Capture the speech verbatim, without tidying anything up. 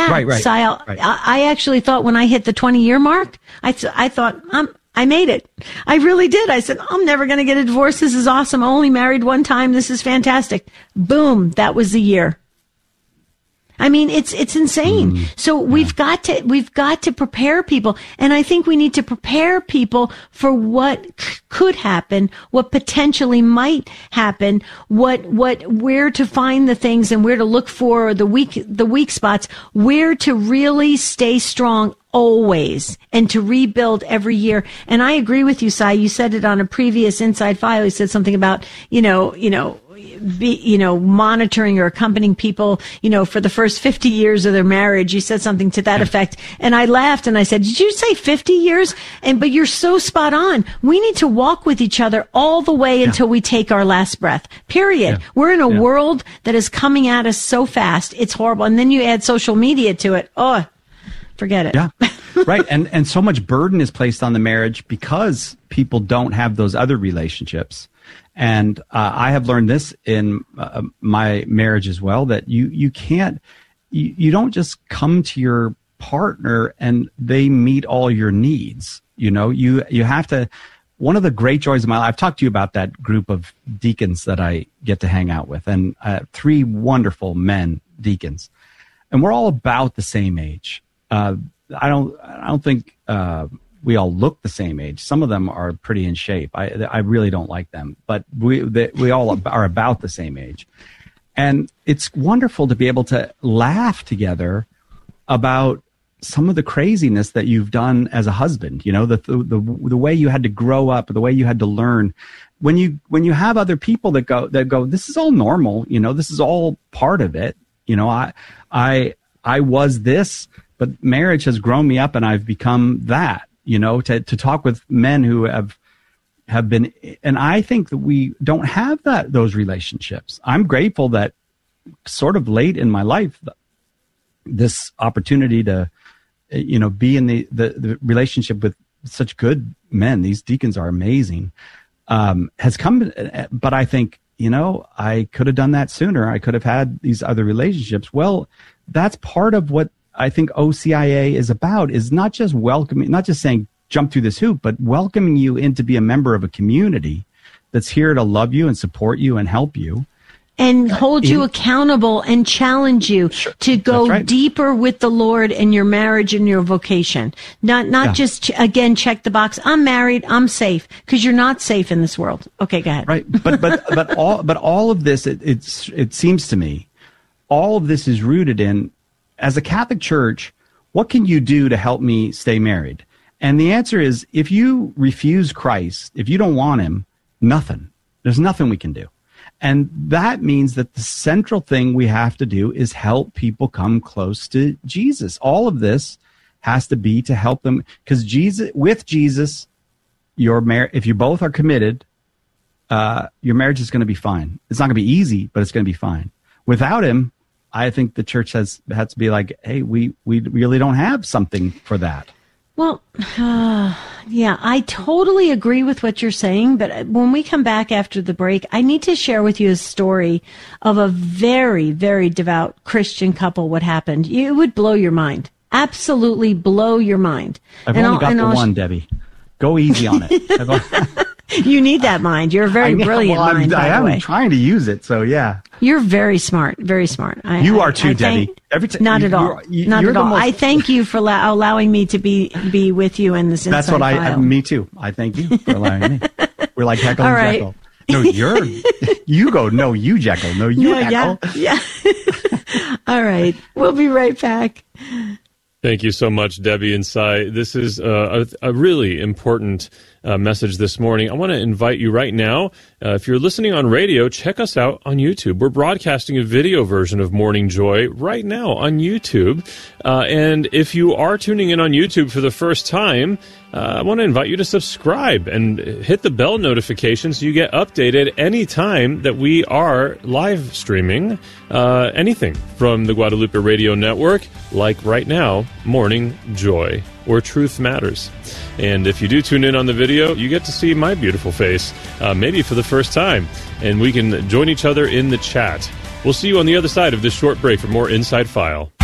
that. Right, right, Sile, right. I, I actually thought when I hit the twenty year mark, I, th- I thought, I'm, I made it. I really did. I said, I'm never going to get a divorce. This is awesome. I only married one time. This is fantastic. Boom. That was the year. I mean, it's, it's insane. Mm, so we've yeah. got to, we've got to prepare people. And I think we need to prepare people for what c- could happen, what potentially might happen, what, what, where to find the things and where to look for the weak, the weak spots, where to really stay strong always and to rebuild every year. And I agree with you, Sai. You said it on a previous Inside File. You said something about, you know, you know, be, you know, monitoring or accompanying people, you know, for the first fifty years of their marriage. You said something to that effect. And I laughed and I said, did you say fifty years? And, but you're so spot on. We need to walk with each other all the way yeah. until we take our last breath, period. Yeah. We're in a yeah. world that is coming at us so fast. It's horrible. And then you add social media to it. Oh, forget it. Yeah. Right. And, and so much burden is placed on the marriage because people don't have those other relationships. And uh, I have learned this in uh, my marriage as well, that you, you can't, you, you don't just come to your partner and they meet all your needs. You know, you, you have to, one of the great joys of my life, I've talked to you about that group of deacons that I get to hang out with, and uh, three wonderful men deacons. And we're all about the same age. Uh, I don't, I don't think, uh, we all look the same age. Some of them are pretty in shape. I I really don't like them, but we they, we all are about the same age. And it's wonderful to be able to laugh together about some of the craziness that you've done as a husband, you know, the the the, the way you had to grow up, the way you had to learn. When you when you have other people that go that go, this is all normal, you know, this is all part of it. You know, I I I was this, but marriage has grown me up and I've become that. You know, to, to talk with men who have have been, and I think that we don't have that those relationships. I'm grateful that sort of late in my life, this opportunity to, you know, be in the, the, the relationship with such good men, these deacons are amazing, um, has come. But I think, you know, I could have done that sooner. I could have had these other relationships. Well, that's part of what I think O C I A is about, is not just welcoming, not just saying jump through this hoop, but welcoming you in to be a member of a community that's here to love you and support you and help you. And hold you accountable and challenge you sure. to go right. deeper with the Lord in your marriage and your vocation. Not not yeah. just, again, check the box. I'm married. I'm safe. Because you're not safe in this world. Okay, go ahead. Right. But but but all but all of this, it, it's it seems to me, all of this is rooted in, as a Catholic Church, what can you do to help me stay married? And the answer is, if you refuse Christ, if you don't want him, nothing. There's nothing we can do. And that means that the central thing we have to do is help people come close to Jesus. All of this has to be to help them, because Jesus, with Jesus, your mar- if you both are committed, uh, your marriage is going to be fine. It's not going to be easy, but it's going to be fine. Without him, I think the church has had to be like, hey, we, we really don't have something for that. Well, uh, yeah, I totally agree with what you're saying. But when we come back after the break, I need to share with you a story of a very, very devout Christian couple. What happened? It would blow your mind. Absolutely blow your mind. I've and only I'll, got and the I'll one, sh- Debbie. Go easy on it. You need that mind. You're a very I, brilliant well, mind, I'm, by I the am way. trying to use it, so yeah. You're very smart, very smart. I, you I, are too, I Debbie. Thank, Every t- not you, at all. You're, not you're at all. most, I thank you for la- allowing me to be be with you in this Inside That's what I. File. Uh, me too. I thank you for allowing me. We're like Jekyll all and right. Jekyll. No, you're. You go. No, you Jekyll. No, you no, Jekyll. Yeah. yeah. All right. We'll be right back. Thank you so much, Debbie and Sai. This is uh, a, a really important uh, message this morning. I want to invite you right now, uh, if you're listening on radio, check us out on YouTube. We're broadcasting a video version of Morning Joy right now on YouTube. Uh, and if you are tuning in on YouTube for the first time, uh, I want to invite you to subscribe and hit the bell notification so you get updated anytime that we are live streaming uh, anything from the Guadalupe Radio Network, like right now, Morning Joy, where truth matters. And if you do tune in on the video, you get to see my beautiful face, uh, maybe for the first time, and we can join each other in the chat. We'll see you on the other side of this short break for more Inside File.